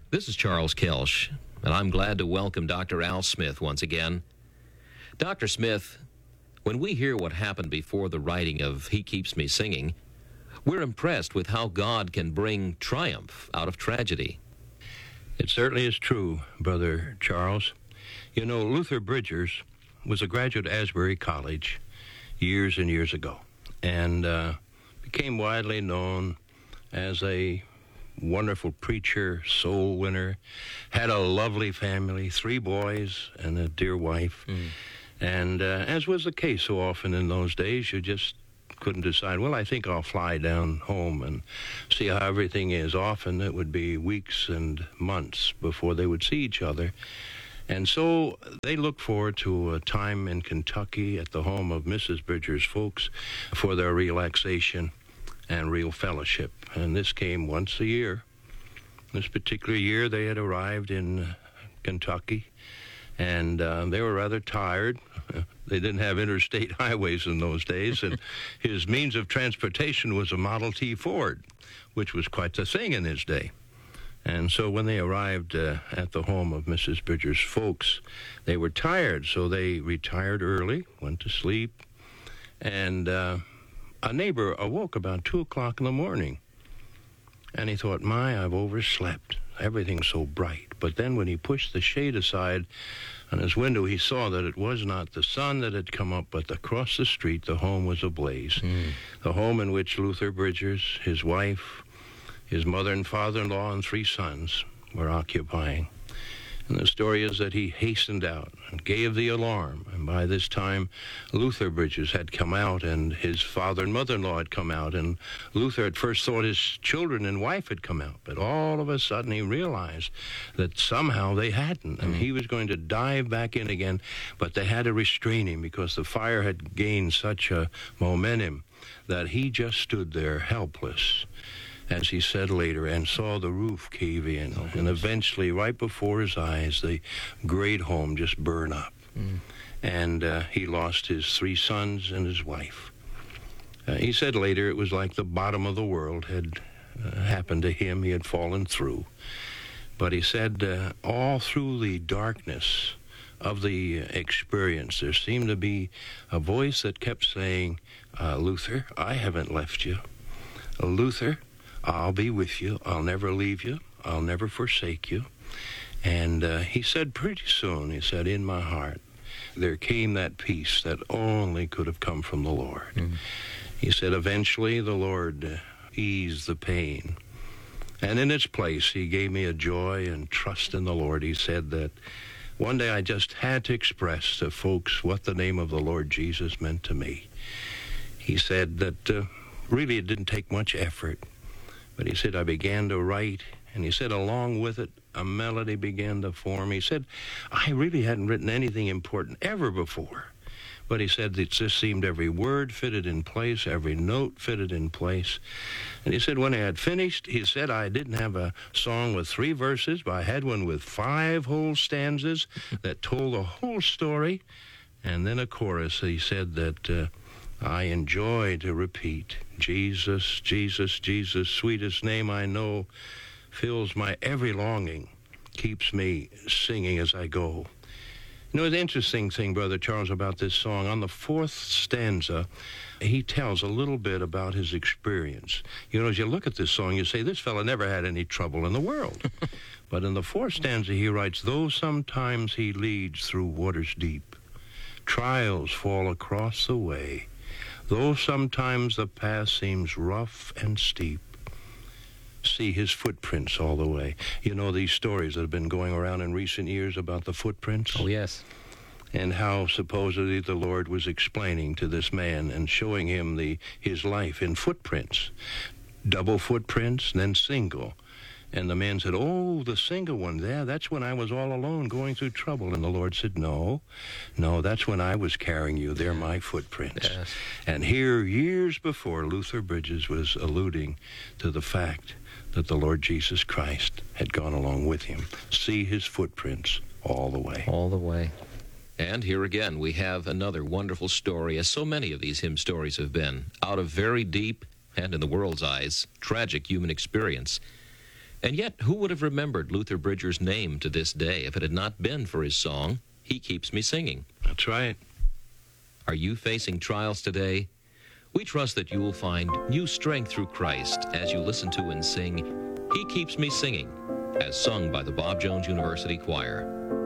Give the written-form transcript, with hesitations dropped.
This is Charles Kelsch, and I'm glad to welcome Dr. Al Smith once again. Dr. Smith, when we hear what happened before the writing of He Keeps Me Singing, we're impressed with how God can bring triumph out of tragedy. It certainly is true, Brother Charles. You know, Luther Bridgers was a graduate of Asbury College years and years ago, and became widely known as a wonderful preacher, soul winner, had a lovely family, 3 boys and a dear wife. And as was the case so often in those days, you just couldn't decide, well, I think I'll fly down home and see how everything is. Often it would be weeks and months before they would see each other. And so they looked forward to a time in Kentucky at the home of Mrs. Bridgers' folks for their relaxation and real fellowship. And this came once a year. This particular year they had arrived in Kentucky, and they were rather tired. They didn't have interstate highways in those days, and his means of transportation was a Model T Ford, which was quite the thing in his day. And so when they arrived at the home of Mrs. Bridgers' folks, they were tired, so they retired early, went to sleep, and a neighbor awoke about 2 o'clock in the morning, and he thought, I've overslept. Everything's so bright. But then when he pushed the shade aside on his window, he saw that it was not the sun that had come up, but across the street, the home was ablaze. The home in which Luther Bridgers, his wife, his mother and father-in-law, and 3 sons were occupying. And the story is that he hastened out and gave the alarm. And by this time, Luther Bridgers had come out, and his father and mother-in-law had come out. And Luther at first thought his children and wife had come out. But all of a sudden, he realized that somehow they hadn't. And he was going to dive back in again. But they had to restrain him because the fire had gained such a momentum that he just stood there helpless, as he said later, and saw the roof cave in. And eventually, right before his eyes, the great home just burned up. And he lost his 3 sons and his wife. He said later it was like the bottom of the world had happened to him. He had fallen through. But he said all through the darkness of the experience, there seemed to be a voice that kept saying, Luther, I haven't left you. Luther, I'll be with you. I'll never leave you. I'll never forsake you. And he said pretty soon, he said, in my heart, there came that peace that only could have come from the Lord. He said, eventually the Lord eased the pain. And in its place, he gave me a joy and trust in the Lord. He said that one day I just had to express to folks what the name of the Lord Jesus meant to me. He said that really it didn't take much effort. But he said, I began to write, and he said, along with it, a melody began to form. He said, I really hadn't written anything important ever before. But he said, it just seemed every word fitted in place, every note fitted in place. And he said, when I had finished, he said, I didn't have a song with 3 verses, but I had one with 5 whole stanzas that told the whole story. And then a chorus. He said that I enjoy to repeat, Jesus, Jesus, Jesus, sweetest name I know, fills my every longing, keeps me singing as I go. You know, the interesting thing, Brother Charles, about this song, on the 4th stanza, he tells a little bit about his experience. You know, as you look at this song, you say, this fella never had any trouble in the world. But in the 4th stanza, he writes, though sometimes he leads through waters deep, trials fall across the way, though sometimes the path seems rough and steep, see his footprints all the way. You know these stories that have been going around in recent years about the footprints? Oh, yes. And how supposedly the Lord was explaining to this man and showing him his life in footprints. Double footprints, then single. And the man said, oh, the single one there, that's when I was all alone going through trouble. And the Lord said, no, that's when I was carrying you. They're my footprints. Yes. And here, years before, Luther Bridgers was alluding to the fact that the Lord Jesus Christ had gone along with him. See his footprints all the way. All the way. And here again, we have another wonderful story, as so many of these hymn stories have been, out of very deep, and in the world's eyes, tragic human experience. And yet, who would have remembered Luther Bridger's name to this day if it had not been for his song, He Keeps Me Singing? That's right. Are you facing trials today? We trust that you will find new strength through Christ as you listen to and sing He Keeps Me Singing, as sung by the Bob Jones University Choir.